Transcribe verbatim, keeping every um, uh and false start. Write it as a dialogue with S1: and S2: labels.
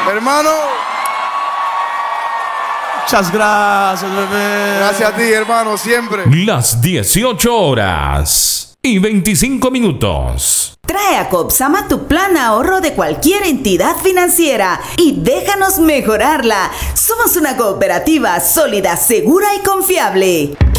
S1: Hermano.
S2: Muchas gracias, bebé.
S1: Gracias a ti, hermano, siempre.
S3: Las dieciocho horas y veinticinco minutos.
S4: Trae a Copsama tu plan ahorro de cualquier entidad financiera y déjanos mejorarla. Somos una cooperativa sólida, segura y confiable.